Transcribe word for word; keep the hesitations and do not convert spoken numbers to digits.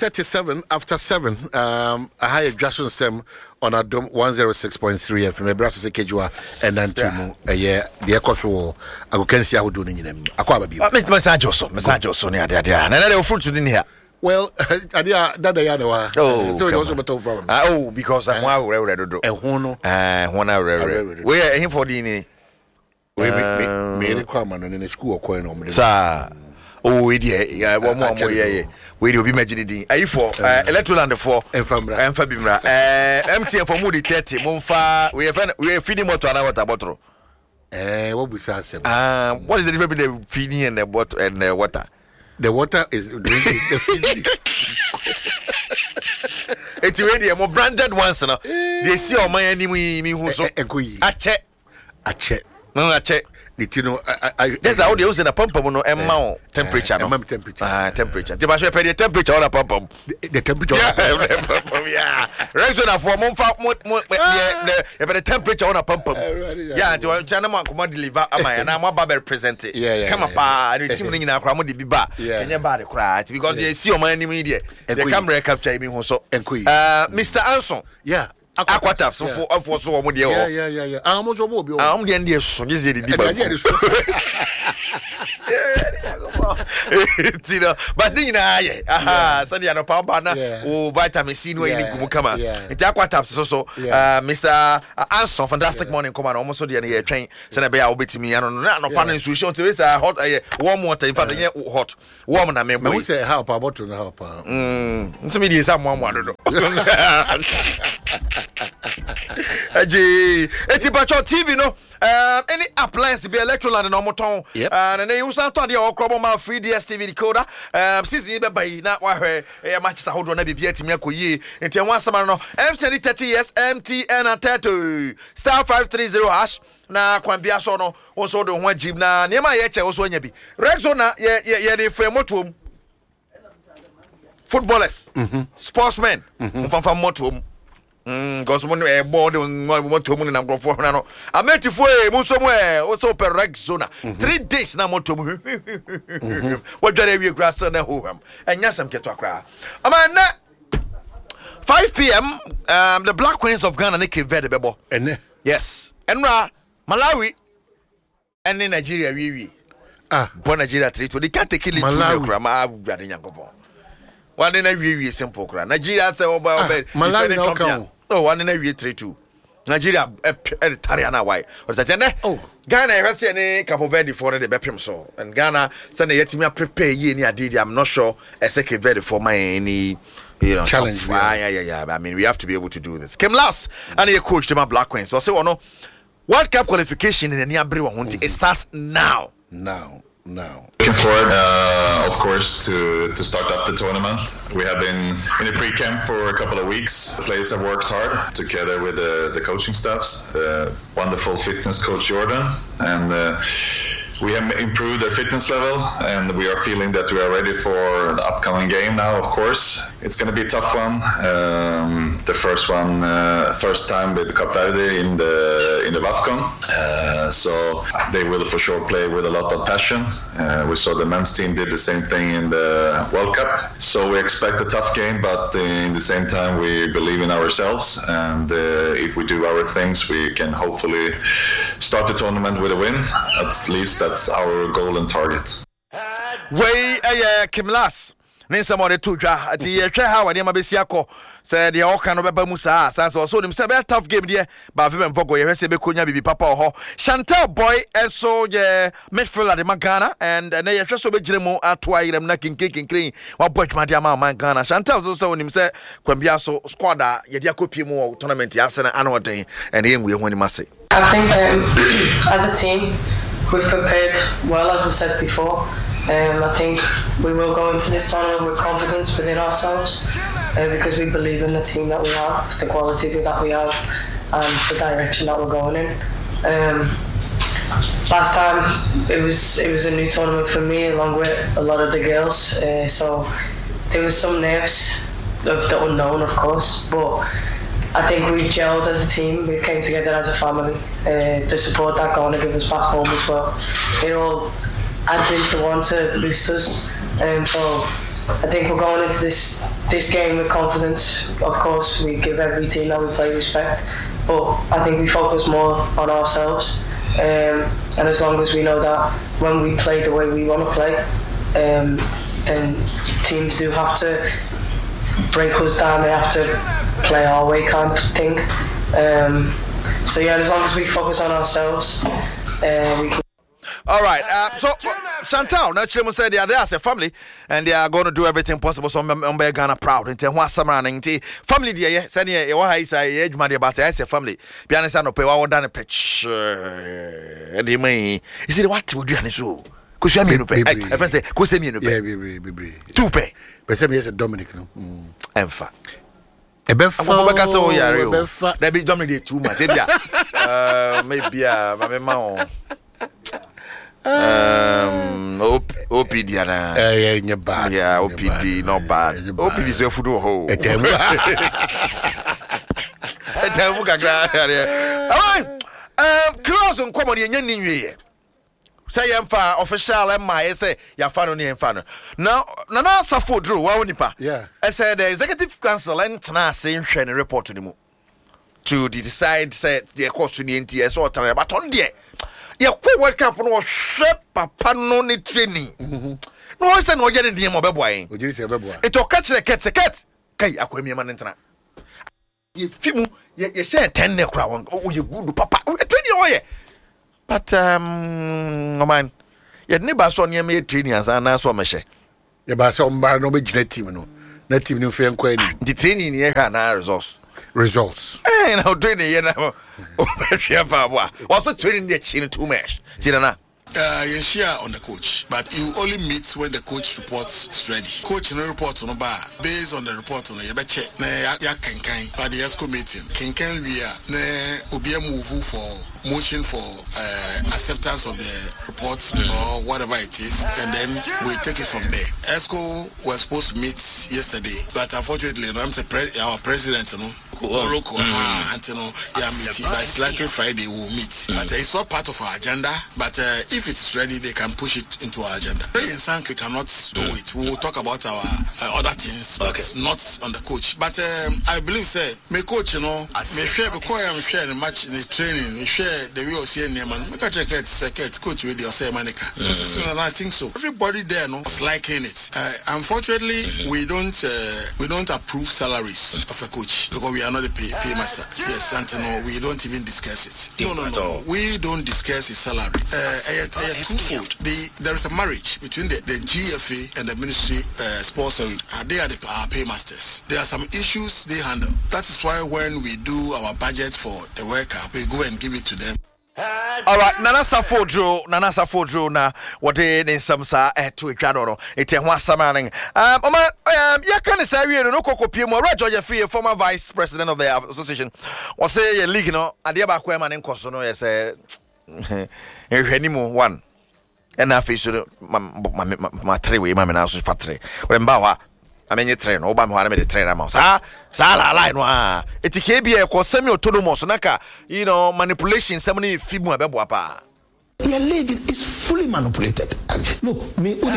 thirty-seven after seven. Um, I had Jason Sem on a dome one oh six point three F M. My brother said Kejua and then Timu. Yeah, the echo so I go can see how doing in them. I quite a bit. Mister Massajoso, Massajoso, yeah, yeah, yeah. And then fruits in here. Well, I did that. They are oh, so it also better from. Oh, because I'm well ready to do. And one, ah, one hour. We are here for the. We made a comment in the school coin on the sir. Oh, yeah, one more, yeah, we will be imagining. Are you for Electroland for and Fabimra? M T N for Moody thirty, Monfa. We have we are feeding more to another bottle. Eh, what we say? Ah, what is the difference between the feeding and the water and the water? The water is drinking the feeding. It's already more branded ones now. They see on my enemy, me who's so a check, a check. No, I check. You know, I there's how they use in a pump on no amount temperature. No temperature. Ah, temperature. The basho pay the temperature on a pump. The temperature. Yeah. Reason of for month the the temperature on a pump. Yeah, to China man come deliver am I and I'm about represent it. Yeah, yeah. Come up and the team in our crowd the biba. And your body cry because they see on my media. The camera capture me so. Uh Mister Anson. Yeah. Aquatap so for for so mo de o yeah yeah yeah yeah ah mo so mo bi o ah mo de ndie so je ze di ba tino but ni na ye aha so dia no power banner o vitamin C no ni gumu kama nti Aquatap so so Mister Anson fantastic morning come on almost so dia na ye twen se na be ya obetimi ano na no pan nsu show te we say hot warm water in fact hot warm na me me we say how pa bottle na how pa mm nso me di sa mo mo adodo Aji, eti bacho T V no. Um, any appliance be Electroland no moton. And then you start to the okrobo ma free D S T V decoder. Um, sisi be buy na wa hwe e match sa hodo na bibia timi akoyi. Enti en wasama no. M T N thirty years M T N and thirty star five three zero hash na kwambia so no. Won do ho agib na niam ye che wo so anya bi. Rexona ye ye de fe motom. Footballers, mm-hmm. Sportsmen, mm-hmm. From motom. Mm, because when a board want to moon and go for no. I met you for a somewhere also per Rexona. Three days now motom. What do you grass on the home? And yes, I'm get to cry. I'm five p.m. Um, the Black Queens of Ghana Nicky Verde Bebo. And yes, and Ra Malawi and in Nigeria we ah, born Nigeria three to they can't take it to the grammar. One in a very simple crowd. Nigeria say over over. Malawi no one in a very three two. Nigeria Tariana why? Or that oh Ghana has any Cape Verde for the Bepim so and Ghana send a yet me prepare ye near Didi. I'm not sure a second Verde for my any you know challenge. Yeah, yeah, yeah, yeah. I mean we have to be able to do this. Came last and he coached them Black Queens. So say oh no World Cup qualification in the near Brewa it starts now. Now. Now. Looking forward, uh, of course, to, to start up the tournament. We have been in a pre-camp for a couple of weeks. The players have worked hard together with the, the coaching staffs, the wonderful fitness coach Jordan, and uh, we have improved their fitness level, and we are feeling that we are ready for the upcoming game now, of course. It's going to be a tough one. Um, the first one, uh, first time with Cape Verde in the in the WAFCON. Uh, so they will for sure play with a lot of passion. Uh, we saw the men's team did the same thing in the World Cup. So we expect a tough game, but in the same time we believe in ourselves. And uh, if we do our things, we can hopefully start the tournament with a win. At least that's our goal and target. Way uh, Kim Lass. Nensa mo de tudwa ati ye hwe ha wade ma besi akọ say de o kan no beba musa sanse so nim say be tough game de ba fe ben fogo ye hwe say be konya bibi papa oho Chantel Boy also ye midfielder de Ghana and na ye hwe so be giremu atoa yirem na kinkin kinkin wa bochma de ama man Ghana Chantel so so nim say kwambia so squad a ye de akopie mu tournament ya se na ana oden and ye nwe honi mase. I think um, as a team we've prepared well, as I said before. Um, I think we will go into this tournament with confidence within ourselves uh, because we believe in the team that we have, the quality that we have, and the direction that we're going in. Um, last time it was it was a new tournament for me, along with a lot of the girls. Uh, so there was some nerves of the unknown, of course, but I think we've gelled as a team. We came together as a family. Uh, the support that Ghana give us back home as well. It all adds into one to boost us. Um, so I think we're going into this this game with confidence. Of course, we give every team that we play respect, but I think we focus more on ourselves. Um, and as long as we know that when we play the way we want to play, um, then teams do have to break us down. They have to play our way, kind of thing. Um, so yeah, as long as we focus on ourselves, uh, we can. All right, uh, so uh, Chantal, naturally, said they are there as a family, and they are going to do everything possible. So I'm Ghana proud. And tell what summer and family, dear, send you what I say, age money about as a family. Pianist, no pay what done a pitch. The may you see what would you do? Because you mean pay. I fancy, because you mean pay. Two pay. But some years a Dominic, no, and fat. A bef, I'm going to say, yeah, there be Dominic too much. Uh, maybe, uh, my mama. Um, O P D, na. Eh, yeah, bad. Yeah, O P D, not bad. O P D is a food hole. A temple. A temple, Gagra. All right. Um, cross on common in your say, I'm far official, and my say, you're fan on the fan. Now, Nana Safo drew one nipa. Yeah. I said the executive council and Tana saying, share a report to them to decide, say, the cost to the N T S or Tana, but on there. Ya kwa World Cup no hwe papa no ne training no ho se no je ne dem obeboa o jiri se obeboa eto ka kire ket ket kai akwami ma ne ntena ye fimu ye ye share ten ne kura won o ye good papa training o ye but um no man ye ne ba so ne ma training ansa na so me hye ye ba so mba no be gina team no na team no fe enko ani the training ye ha na results results eh na training ye na o be hwe fa boa was so training dey chin too much jinana. Uh, you share on the coach, but you only meet when the coach reports is ready. Coach no report on the bar based on the report on the you check. Na ya can can at the ESCO meeting. Can can we are na obi move for motion for uh, acceptance of the report mm. or whatever it is, and then we take it from there. ESCO was supposed to meet yesterday, but unfortunately, no, I'm the pre- our president, you know, Kuroko, mm. and you know, yeah, meeting. But it's likely Friday we'll meet, mm. but uh, it's not part of our agenda. But uh, if it's ready, they can push it into our agenda. In Sank, we cannot do it. We will talk about our uh, other things, but okay. not on the coach. But um, I believe, say, my coach, you know, me share because I'm sharing the match in the training, we share the way of seeing them, and make a check it, second coach with your say, Manica. And I think so. Everybody there, no, is liking it. Uh, unfortunately, mm-hmm. we don't uh, we don't approve salaries of a coach because we are not a pay, pay master. Yes, and no, we don't even discuss it. No, no, no, we don't discuss his salary. Uh, Uh, twofold. The, there is a marriage between the, the G F A and the ministry uh, sponsoring. Uh, they are the uh, paymasters. There are some issues they handle. That is why when we do our budget for the worker, we go and give it to them. All right, Nana Safodro, Nana Safodro, na what they in some sa eh to Chadoro, it's a one summoning. Um, um, ya can say, you know, Coco Pimo, Roger Jeffrey, former vice president of the association, was say a league, no, and the Abaqueman in Cosono, yes, anymore one. And I fish my three way, my house is factory. When Bawa, I mean, you train, Obama, I made a train amount. Ah, Sala line, it's a K B A, cause semi autonomous, Naka, you know, manipulation, somebody feed more. Your leg is fully manipulated. Look, me.